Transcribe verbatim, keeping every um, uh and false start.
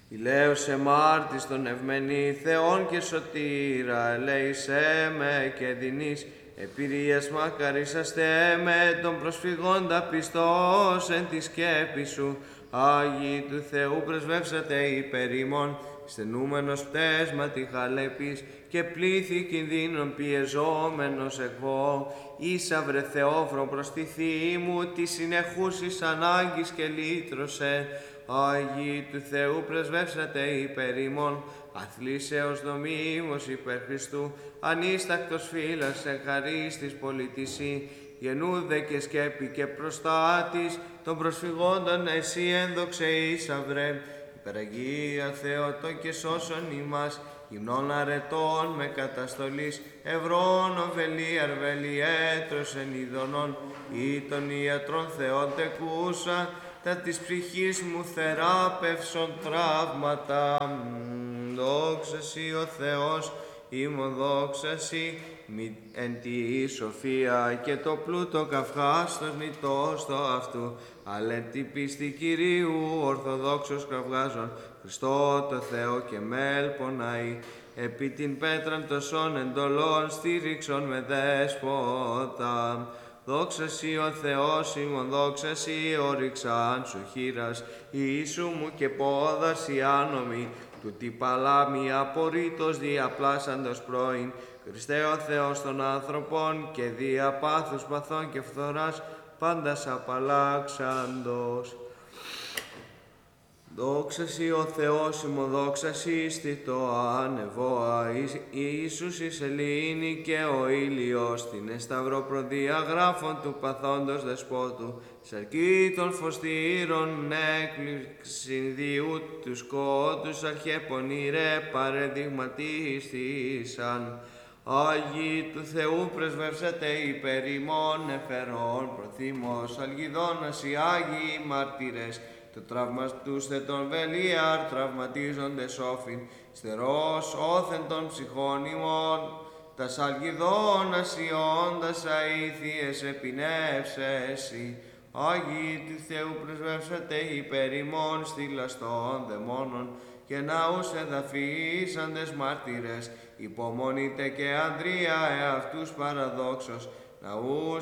Ηλαίωσε μάρτιστον ευμένη Θεόν και σωτήρα, ελέησέ με και δινείς επηρείας μακαρίσαστε με τον προσφυγόντα πιστός εν τη σκέπη σου. Άγιοι του Θεού πρεσβεύσατε υπέρ ημών, στενούμενος πτέσματι χαλέπης και πλήθη κινδύνων πιεζόμενος εκβώ. Ίσα βρε Θεόφρο προς τη θύη μου, τη συνεχούσης ανάγκης και λύτρωσε. Άγιοι του Θεού πρεσβεύσατε υπέρ ημών, αθλήσεως νομίμως υπέρ Χριστού, ανίστακτος φύλας εν χαρίστης πολιτισή, γενούδε και σκέπη και προστάτης, των προσφυγόντων εσύ ένδοξε ίσα βρε. Υπεραγία Θεότο και σώσον ημάς, γυμνών αρετών με καταστολής, ευρών οβελή αρβελή έτρος εν ειδονών, ή των ιατρών Θεόν τεκούσα, τα της ψυχής μου θεράπευσον τραύματα. Δόξα σοι ο Θεός, ημών δόξα σοι, εν τη σοφία και το πλούτο καυχάστος νητός το αυτού, αλλά εν τη πίστη Κυρίου ορθοδόξος κραυγάζων, Χριστό το Θεό και μέλ πονάει, επί την πέτραν τοσών εντολών στήριξον με δέσποτα. Δόξα σοι ο Θεός ημών, δόξα σοι όριξαν σου χείρας, Ιησού μου και πόδας οι άνομοι, του τι παλάμη απορρίτως διαπλάσαντος πρώην, Χριστέ ο Θεός των άνθρωπων και δια πάθους παθών και φθοράς πάντας απαλλάξαντος. Δόξα σοι ο Θεός ημών, δόξα σοι στη το ανεβόα, Ιησούς εις ελεήνη και ο ήλιος, την εσταυρό προδιαγράφων του παθόντος δεσπότου, σαρκή των φωστήρων έκλειξιν διού τους σκότους αρχέπονηρε παρεδειγματίστησαν. Άγιοι του Θεού πρεσβεύσατε υπέρ ημών, εφερών προθύμος αλγιδώνας οι Άγιοι μάρτυρες, το τραυματούστε τον βελίαρ τραυματίζονται σόφιν, στερός όθεν των ψυχών ημών, τας αλγιδώνας οι όντας αήθιες επινεύσεσι. Άγιοι του Θεού πρεσβεύσατε υπέρ ημών, στήλας των δαιμόνων και ναούς εδαφίσαντες μάρτυρες, υπομονείτε και ανδρεία εαυτούς παραδόξως, ναούς